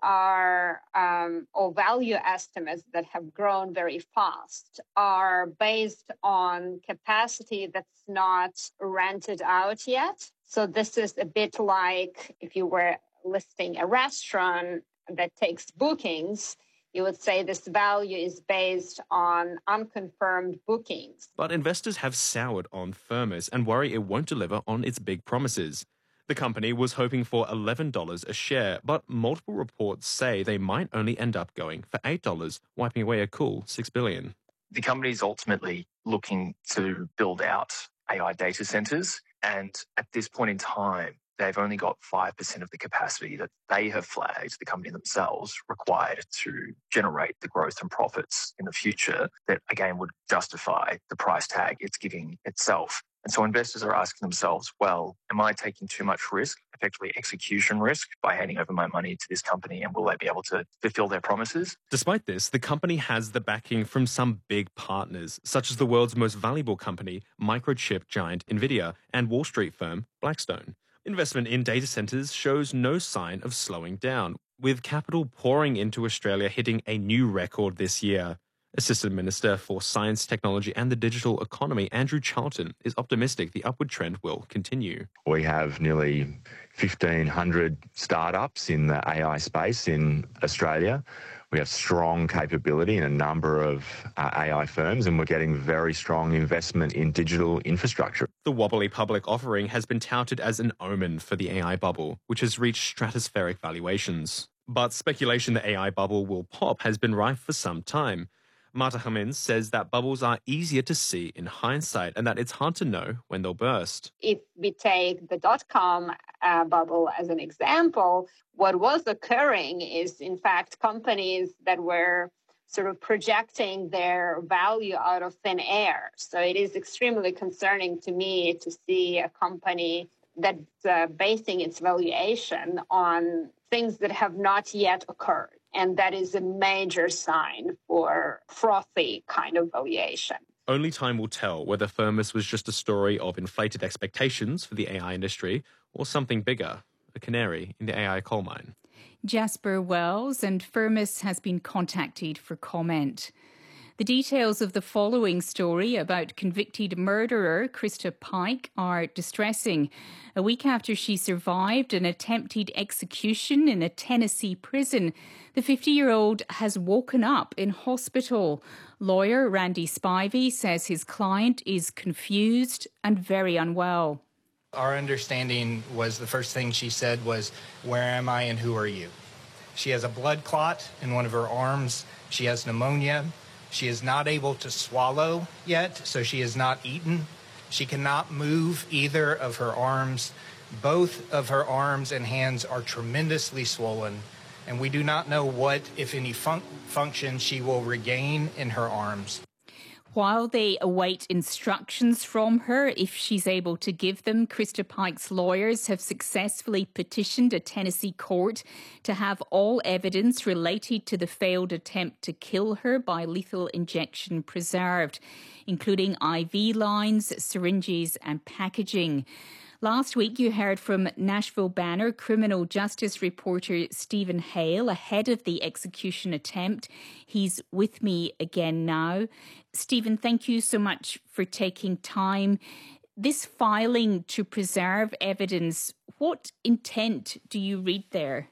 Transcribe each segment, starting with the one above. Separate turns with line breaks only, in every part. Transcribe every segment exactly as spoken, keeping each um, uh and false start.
are, um, or value estimates that have grown very fast are based on capacity that's not rented out yet. So this is a bit like if you were listing a restaurant that takes bookings, you would say this value is based on unconfirmed bookings.
But investors have soured on Firmus and worry it won't deliver on its big promises. The company was hoping for eleven dollars a share, but multiple reports say they might only end up going for eight dollars, wiping away a cool six billion dollars.
The company is ultimately looking to build out A I data centers, and at this point in time, they've only got five percent of the capacity that they have flagged, the company themselves, required to generate the growth and profits in the future that, again, would justify the price tag it's giving itself. And so investors are asking themselves, well, am I taking too much risk, effectively execution risk, by handing over my money to this company, and will they be able to fulfill their promises?
Despite this, the company has the backing from some big partners, such as the world's most valuable company, microchip giant NVIDIA, and Wall Street firm Blackstone. Investment in data centers shows no sign of slowing down, with capital pouring into Australia hitting a new record this year. Assistant Minister for Science, Technology and the Digital Economy, Andrew Charlton, is optimistic the upward trend will continue.
We have nearly fifteen hundred startups in the A I space in Australia. We have strong capability in a number of uh, A I firms, and we're getting very strong investment in digital infrastructure.
The wobbly public offering has been touted as an omen for the A I bubble, which has reached stratospheric valuations. But speculation the A I bubble will pop has been rife for some time. Marta Jimenez says that bubbles are easier to see in hindsight and that it's hard to know when they'll burst.
If we take the dot-com uh, bubble as an example, what was occurring is, in fact, companies that were sort of projecting their value out of thin air. So it is extremely concerning to me to see a company that's uh, basing its valuation on things that have not yet occurred. And that is a major sign for frothy kind of valuation.
Only time will tell whether Firmus was just a story of inflated expectations for the A I industry or something bigger, a canary in the A I coal mine.
Jasper Wells, and Firmus has been contacted for comment. The details of the following story about convicted murderer Krista Pike are distressing. A week after she survived an attempted execution in a Tennessee prison, the fifty-year-old has woken up in hospital. Lawyer Randy Spivey says his client is confused and very unwell.
Our understanding was the first thing she said was, "Where am I and who are you?" She has a blood clot in one of her arms. She has pneumonia. She is not able to swallow yet, so she has not eaten. She cannot move either of her arms. Both of her arms and hands are tremendously swollen, and we do not know what, if any, fun- function she will regain in her arms.
While they await instructions from her, if she's able to give them, Krista Pike's lawyers have successfully petitioned a Tennessee court to have all evidence related to the failed attempt to kill her by lethal injection preserved, including I V lines, syringes and packaging. Last week, you heard from Nashville Banner criminal justice reporter Stephen Hale ahead of the execution attempt. He's with me again now. Stephen, thank you so much for taking time. This filing to preserve evidence, what intent do you read there?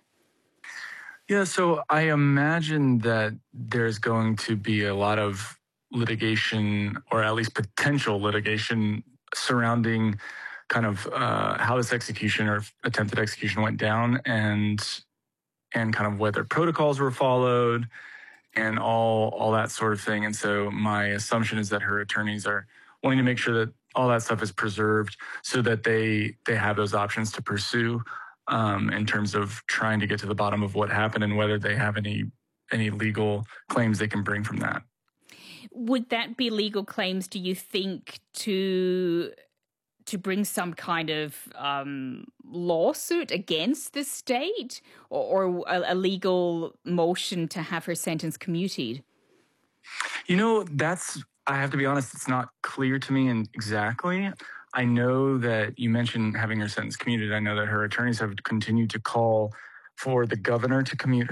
Yeah, so I imagine that there's going to be a lot of litigation, or at least potential litigation, surrounding kind of uh, how this execution or attempted execution went down, and and kind of whether protocols were followed and all all that sort of thing. And so my assumption is that her attorneys are wanting to make sure that all that stuff is preserved so that they they have those options to pursue um, in terms of trying to get to the bottom of what happened and whether they have any any legal claims they can bring from that.
Would that be legal claims, do you think, to to bring some kind of um, lawsuit against the state, or, or a, a legal motion to have her sentence commuted?
You know, that's, I have to be honest, it's not clear to me and exactly. I know that you mentioned having her sentence commuted. I know that her attorneys have continued to call for the governor to commute